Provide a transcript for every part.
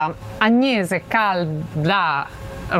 Agnese Caldarone.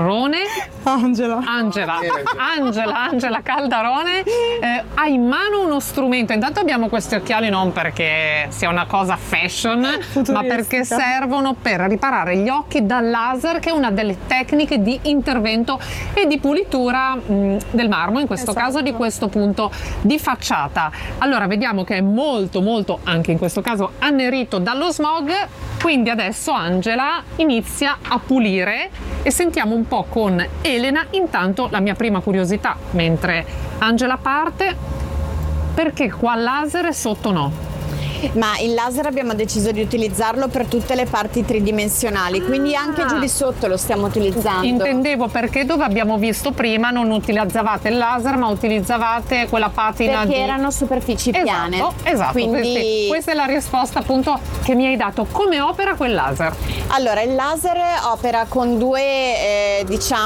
Angela Caldarone ha in mano uno strumento. Intanto abbiamo questi occhiali non perché sia una cosa fashion, ma perché servono per riparare gli occhi dal laser, che è una delle tecniche di intervento e di pulitura del marmo, in questo caso di questo punto di facciata. Allora vediamo che è molto anche in questo caso annerito dallo smog, quindi adesso Angela inizia a pulire e sentiamo un po' con Elena. Intanto la mia prima curiosità mentre Angela parte: perché qua laser e sotto no? Ma il laser abbiamo deciso di utilizzarlo per tutte le parti tridimensionali, quindi anche giù di sotto lo stiamo utilizzando. Intendevo perché dove abbiamo visto prima non utilizzavate il laser, ma utilizzavate quella patina perché erano superfici piane. Esatto, quindi questa è la risposta appunto che mi hai dato. Come opera quel laser? Allora, il laser opera con due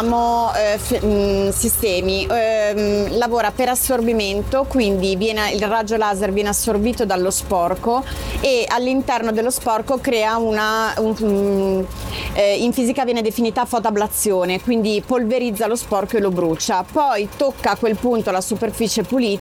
sistemi. Lavora per assorbimento, quindi il raggio laser viene assorbito dallo sporco e all'interno dello sporco crea in fisica viene definita fotoablazione, quindi polverizza lo sporco e lo brucia. Poi tocca a quel punto la superficie pulita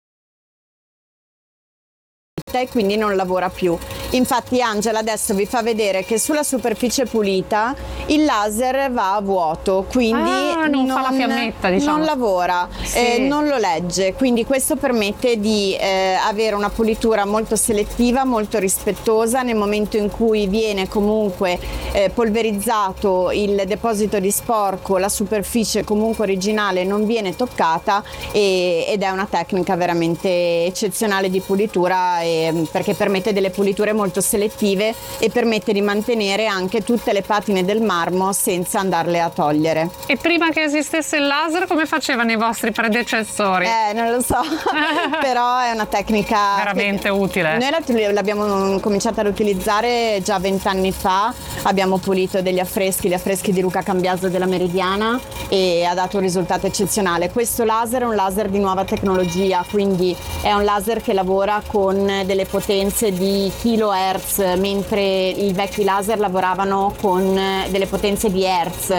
e quindi non lavora più. Infatti Angela adesso vi fa vedere che sulla superficie pulita il laser va a vuoto, quindi non fa la fiammetta, diciamo. Non lavora, non lo legge, quindi questo permette di avere una pulitura molto selettiva, molto rispettosa. Nel momento in cui viene comunque polverizzato il deposito di sporco, la superficie comunque originale non viene toccata ed è una tecnica veramente eccezionale di pulitura, perché permette delle puliture molto selettive e permette di mantenere anche tutte le patine del marmo senza andarle a togliere. E prima che esistesse il laser come facevano i vostri predecessori? Non lo so, però è una tecnica veramente utile. Noi l'abbiamo cominciata ad utilizzare già 20 anni fa, abbiamo pulito gli affreschi di Luca Cambiaso della Meridiana e ha dato un risultato eccezionale. Questo laser è un laser di nuova tecnologia, quindi è un laser che lavora con delle potenze di kilohertz, mentre i vecchi laser lavoravano con delle potenze di hertz.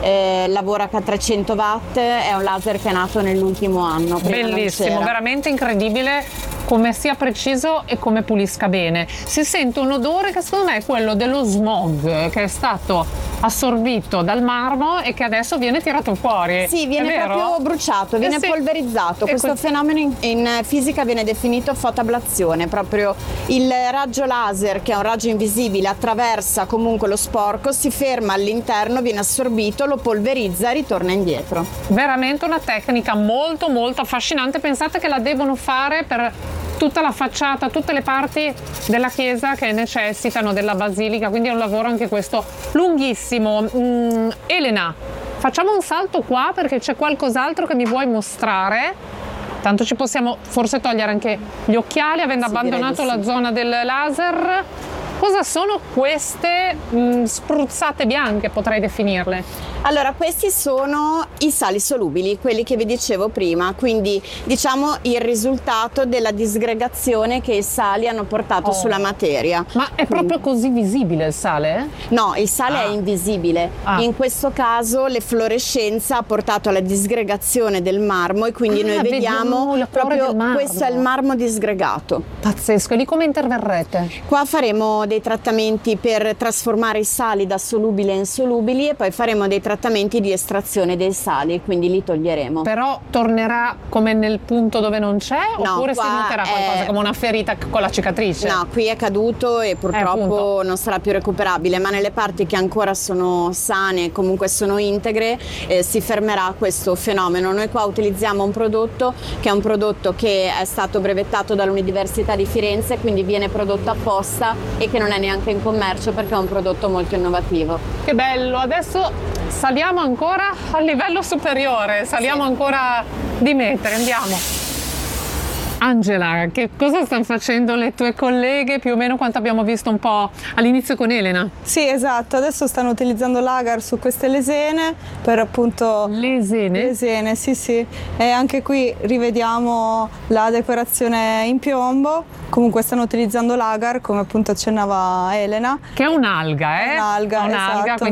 Lavora a 300 watt, è un laser che è nato nell'ultimo anno. Bellissimo, veramente incredibile come sia preciso e come pulisca bene. Si sente un odore che secondo me è quello dello smog che è stato assorbito dal marmo e che adesso viene tirato fuori. Sì, viene proprio bruciato, viene polverizzato. Questo fenomeno in fisica viene definito fotoablazione, proprio il raggio laser, che è un raggio invisibile, attraversa comunque lo sporco, si ferma all'interno, viene assorbito, lo polverizza e ritorna indietro. Veramente una tecnica molto affascinante. Pensate che la devono fare per tutta la facciata, tutte le parti della chiesa che necessitano della basilica, quindi è un lavoro anche questo lunghissimo. Elena, facciamo un salto qua perché c'è qualcos'altro che mi vuoi mostrare. Tanto ci possiamo forse togliere anche gli occhiali avendo abbandonato la zona del laser. Cosa sono queste spruzzate bianche, potrei definirle? Allora, questi sono i sali solubili, quelli che vi dicevo prima, quindi diciamo il risultato della disgregazione che i sali hanno portato sulla materia. Ma è proprio così visibile il sale? No, il sale è invisibile. In questo caso l'efflorescenza ha portato alla disgregazione del marmo e quindi noi vediamo proprio questo è il marmo disgregato. Pazzesco, e lì come interverrete? Qua faremo dei trattamenti per trasformare i sali da solubili a insolubili e poi faremo dei trattamenti di estrazione dei sali, quindi li toglieremo. Però tornerà come nel punto dove non c'è, oppure si noterà qualcosa come una ferita con la cicatrice? No, qui è caduto e purtroppo non sarà più recuperabile, ma nelle parti che ancora sono sane, comunque sono integre, si fermerà questo fenomeno. Noi qua utilizziamo un prodotto che è stato brevettato dall'Università di Firenze, quindi viene prodotto apposta e che non è neanche in commercio perché è un prodotto molto innovativo. Che bello! Adesso saliamo ancora al livello superiore, saliamo ancora di metri, andiamo. Angela, che cosa stanno facendo le tue colleghe? Più o meno quanto abbiamo visto un po' all'inizio con Elena. Sì, esatto, adesso stanno utilizzando l'agar su queste lesene per appunto... Lesene? Lesene, sì sì, e anche qui rivediamo la decorazione in piombo, comunque stanno utilizzando l'agar come appunto accennava Elena. Che è un'alga, Un'alga, Un'alga, esatto.